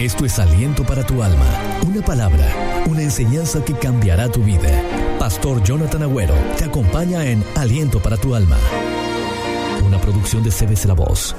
Esto es Aliento para tu Alma, una palabra, una enseñanza que cambiará tu vida. Pastor Jonathan Agüero te acompaña en Aliento para tu Alma, una producción de CBC La Voz.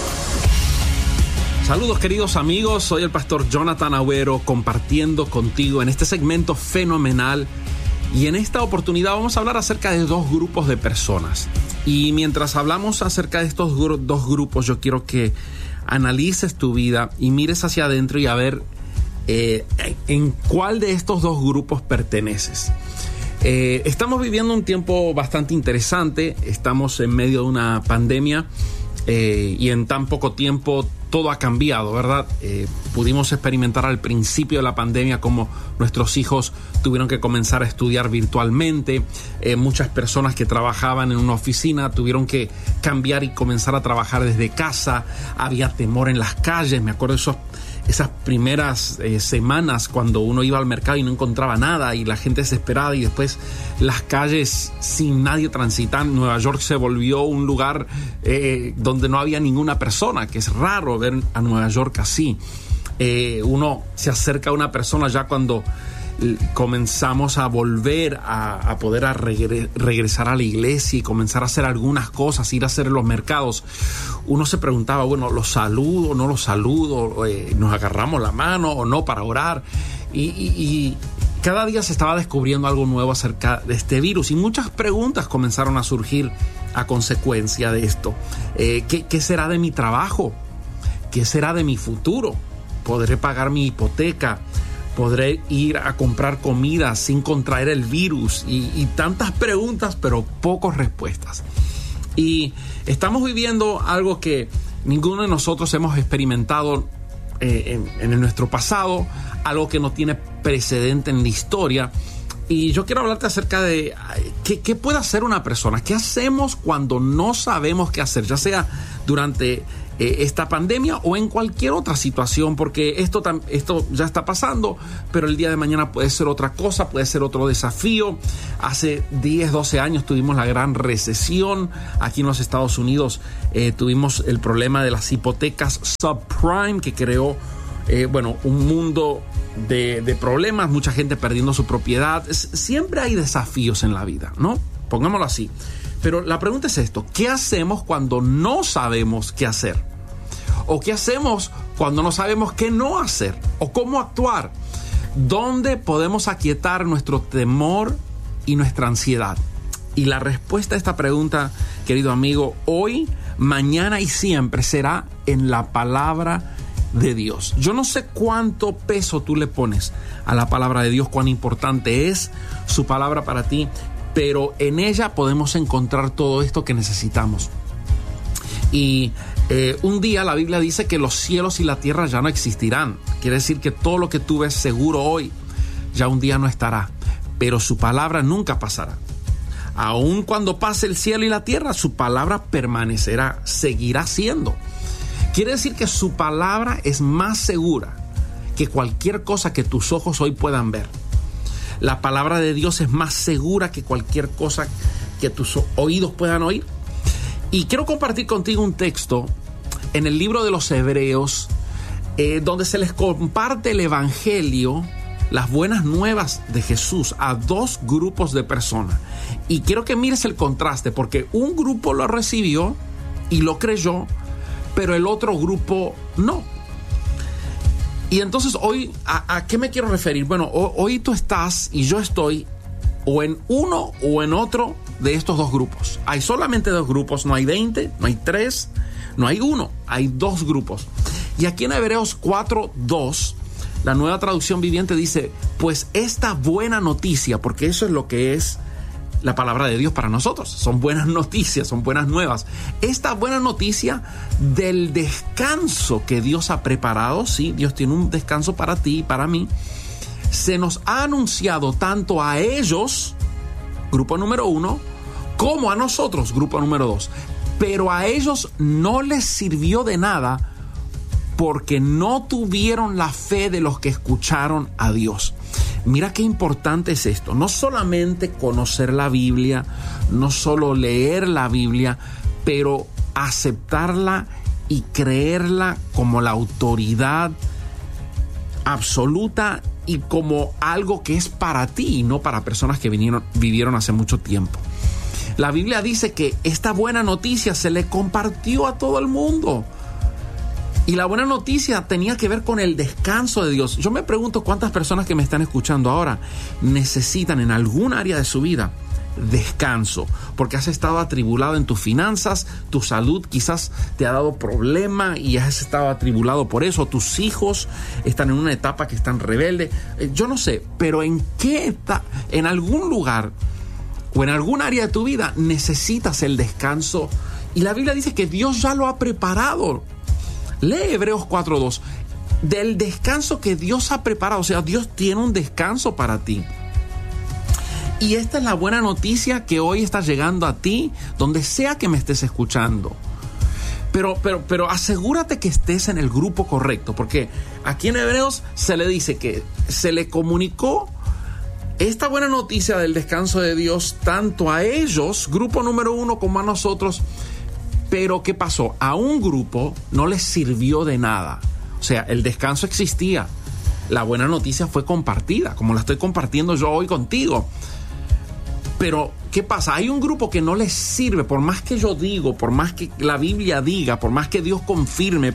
Saludos queridos amigos, soy el pastor Jonathan Agüero compartiendo contigo en este segmento fenomenal, y en esta oportunidad vamos a hablar acerca de dos grupos de personas. Y mientras hablamos acerca de estos dos grupos, yo quiero que analices tu vida y mires hacia adentro y a ver en cuál de estos dos grupos perteneces. Estamos viviendo un tiempo bastante interesante, estamos en medio de una pandemia y en tan poco tiempo todo ha cambiado, ¿verdad? Pudimos experimentar al principio de la pandemia cómo nuestros hijos tuvieron que comenzar a estudiar virtualmente. Muchas personas que trabajaban en una oficina tuvieron que cambiar y comenzar a trabajar desde casa. Había temor en las calles. Me acuerdo esas primeras semanas cuando uno iba al mercado y no encontraba nada y la gente desesperada, y después las calles sin nadie transitando. Nueva York se volvió un lugar donde no había ninguna persona, que es raro ver a Nueva York así. Uno se acerca a una persona ya cuando comenzamos a volver a poder regresar a la iglesia y comenzar a hacer algunas cosas, ir a hacer los mercados. Uno se preguntaba, bueno, ¿lo saludo o no lo saludo? ¿Nos agarramos la mano o no para orar? Y cada día se estaba descubriendo algo nuevo acerca de este virus, y muchas preguntas comenzaron a surgir a consecuencia de esto. ¿Qué será de mi trabajo? ¿Qué será de mi futuro? ¿Podré pagar mi hipoteca? ¿Podré ir a comprar comida sin contraer el virus? Y tantas preguntas, pero pocas respuestas. Y estamos viviendo algo que ninguno de nosotros hemos experimentado en nuestro pasado, algo que no tiene precedente en la historia. Y yo quiero hablarte acerca de qué puede hacer una persona. ¿Qué hacemos cuando no sabemos qué hacer? Ya sea durante esta pandemia o en cualquier otra situación, porque esto ya está pasando, pero el día de mañana puede ser otra cosa, puede ser otro desafío. Hace 10, 12 años tuvimos la gran recesión. Aquí en los Estados Unidos tuvimos el problema de las hipotecas subprime, que creó un mundo de problemas, mucha gente perdiendo su propiedad. Siempre hay desafíos en la vida, ¿no? Pongámoslo así. Pero la pregunta es esto: ¿qué hacemos cuando no sabemos qué hacer? ¿O qué hacemos cuando no sabemos qué no hacer? ¿O cómo actuar? ¿Dónde podemos aquietar nuestro temor y nuestra ansiedad? Y la respuesta a esta pregunta, querido amigo, hoy, mañana y siempre será en la palabra de Dios. Yo no sé cuánto peso tú le pones a la palabra de Dios, cuán importante es su palabra para ti, pero en ella podemos encontrar todo esto que necesitamos. Y un día la Biblia dice que los cielos y la tierra ya no existirán. Quiere decir que todo lo que tú ves seguro hoy, ya un día no estará. Pero su palabra nunca pasará. Aun cuando pase el cielo y la tierra, su palabra permanecerá, seguirá siendo. Quiere decir que su palabra es más segura que cualquier cosa que tus ojos hoy puedan ver. La palabra de Dios es más segura que cualquier cosa que tus oídos puedan oír. Y quiero compartir contigo un texto en el libro de los Hebreos, donde se les comparte el evangelio, las buenas nuevas de Jesús, a dos grupos de personas. Y quiero que mires el contraste, porque un grupo lo recibió y lo creyó, pero el otro grupo no. Y entonces hoy, ¿a qué me quiero referir? Bueno, hoy tú estás y yo estoy o en uno o en otro de estos dos grupos. Hay solamente dos grupos, no hay 20, no hay 3, no hay 1, hay dos grupos. Y aquí en Hebreos 4:2, la Nueva Traducción Viviente dice, pues esta buena noticia, porque eso es lo que es la palabra de Dios para nosotros, son buenas noticias, son buenas nuevas. Esta buena noticia del descanso que Dios ha preparado, sí, Dios tiene un descanso para ti y para mí, se nos ha anunciado tanto a ellos, grupo número 1, como a nosotros, grupo número 2. Pero a ellos no les sirvió de nada porque no tuvieron la fe de los que escucharon a Dios. Mira qué importante es esto. No solamente conocer la Biblia, no solo leer la Biblia, pero aceptarla y creerla como la autoridad absoluta y como algo que es para ti y no para personas que vivieron hace mucho tiempo. La Biblia dice que esta buena noticia se le compartió a todo el mundo. Y la buena noticia tenía que ver con el descanso de Dios. Yo me pregunto cuántas personas que me están escuchando ahora necesitan en algún área de su vida descanso, porque has estado atribulado en tus finanzas, tu salud quizás te ha dado problema y has estado atribulado por eso, tus hijos están en una etapa que están rebeldes, yo no sé, pero en algún lugar o en algún área de tu vida necesitas el descanso, y la Biblia dice que Dios ya lo ha preparado. Lee Hebreos 4:2, del descanso que Dios ha preparado. O sea, Dios tiene un descanso para ti. Y esta es la buena noticia que hoy está llegando a ti, donde sea que me estés escuchando. Pero asegúrate que estés en el grupo correcto, porque aquí en Hebreos se le dice que se le comunicó esta buena noticia del descanso de Dios tanto a ellos, grupo número 1, como a nosotros. Pero ¿qué pasó? A un grupo no les sirvió de nada. O sea, el descanso existía. La buena noticia fue compartida, como la estoy compartiendo yo hoy contigo. Pero, ¿qué pasa? Hay un grupo que no les sirve, por más que yo digo, por más que la Biblia diga, por más que Dios confirme,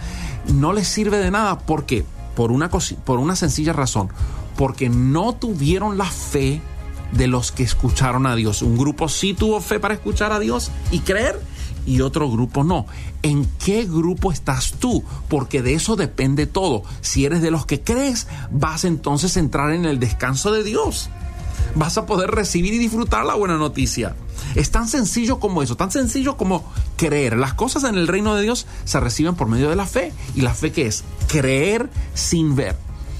no les sirve de nada. ¿Por qué? Por una sencilla razón. Porque no tuvieron la fe de los que escucharon a Dios. Un grupo sí tuvo fe para escuchar a Dios y creer, y otro grupo no. ¿En qué grupo estás tú? Porque de eso depende todo. Si eres de los que crees, vas entonces a entrar en el descanso de Dios. Vas a poder recibir y disfrutar la buena noticia. Es tan sencillo como eso, tan sencillo como creer. Las cosas en el reino de Dios se reciben por medio de la fe. ¿Y la fe qué es? Creer sin ver.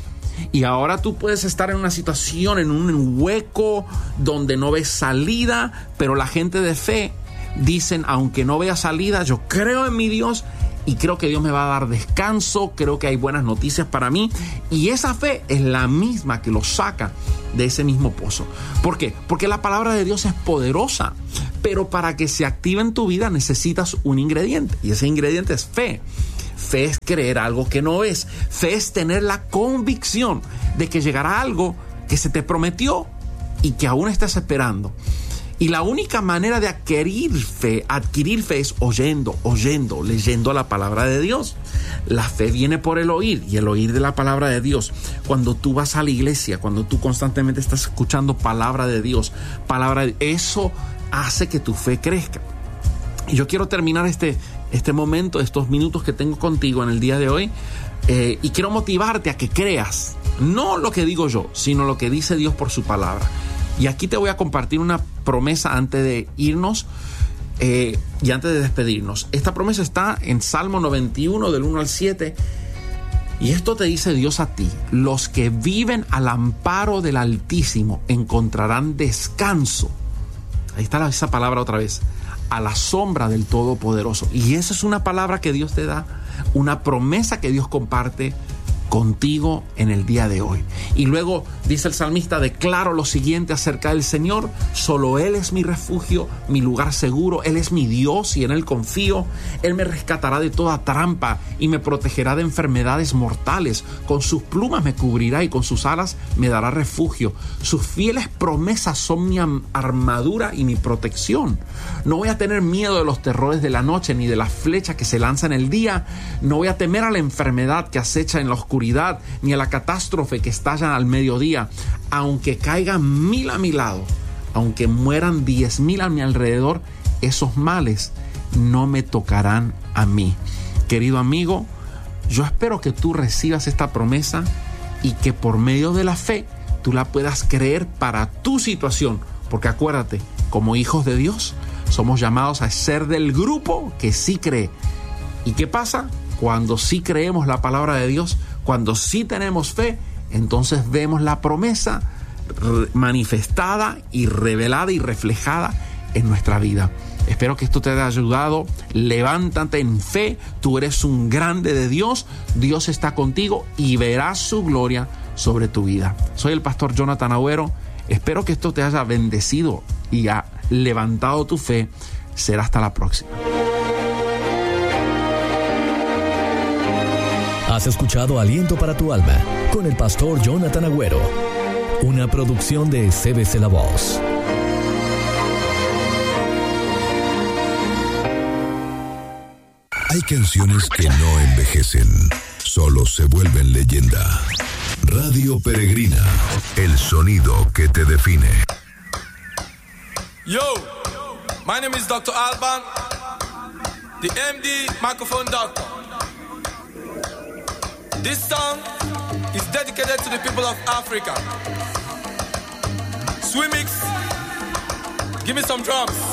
Y ahora tú puedes estar en una situación, en un hueco donde no ves salida, pero la gente de fe dicen, aunque no vea salida, yo creo en mi Dios y creo que Dios me va a dar descanso, creo que hay buenas noticias para mí, y esa fe es la misma que los saca de ese mismo pozo. ¿Por qué? Porque la palabra de Dios es poderosa, pero para que se active en tu vida necesitas un ingrediente, y ese ingrediente es fe. Fe es creer algo que no es. Fe es tener la convicción de que llegará algo que se te prometió y que aún estás esperando. Y la única manera de adquirir fe es oyendo, leyendo la palabra de Dios. La fe viene por el oír, y el oír de la palabra de Dios. Cuando tú vas a la iglesia, cuando tú constantemente estás escuchando palabra de Dios, eso hace que tu fe crezca. Y yo quiero terminar este momento, estos minutos que tengo contigo en el día de hoy, y quiero motivarte a que creas, no lo que digo yo, sino lo que dice Dios por su palabra. Y aquí te voy a compartir una promesa antes de irnos y antes de despedirnos. Esta promesa está en Salmo 91 del 1 al 7. Y esto te dice Dios a ti: los que viven al amparo del Altísimo encontrarán descanso. Ahí está esa palabra otra vez. A la sombra del Todopoderoso. Y esa es una palabra que Dios te da, una promesa que Dios comparte contigo en el día de hoy. Y luego dice el salmista: declaro lo siguiente acerca del Señor: solo Él es mi refugio, mi lugar seguro. Él es mi Dios y en Él confío. Él me rescatará de toda trampa y me protegerá de enfermedades mortales. Con sus plumas me cubrirá y con sus alas me dará refugio. Sus fieles promesas son mi armadura y mi protección. No voy a tener miedo de los terrores de la noche, ni de la flecha que se lanza en el día. No voy a temer a la enfermedad que acecha en la oscuridad, ni a la catástrofe que estalla al mediodía. Aunque caigan 1000 a mi lado, aunque mueran 10,000 a mi alrededor, esos males no me tocarán a mí. Querido amigo, yo espero que tú recibas esta promesa y que por medio de la fe tú la puedas creer para tu situación, porque acuérdate, como hijos de Dios somos llamados a ser del grupo que sí cree. ¿Y qué pasa? Cuando sí creemos la palabra de Dios, cuando sí tenemos fe, entonces vemos la promesa manifestada y revelada y reflejada en nuestra vida. Espero que esto te haya ayudado. Levántate en fe. Tú eres un grande de Dios. Dios está contigo y verás su gloria sobre tu vida. Soy el pastor Jonathan Agüero. Espero que esto te haya bendecido y ha levantado tu fe. Será hasta la próxima. Has escuchado Aliento para tu Alma con el pastor Jonathan Agüero, una producción de CBC La Voz. Hay canciones que no envejecen, solo se vuelven leyenda. Radio Peregrina, el sonido que te define. Yo, my name is Dr. Alban, the MD microphone doctor. This song is dedicated to the people of Africa. Swimix, give me some drums.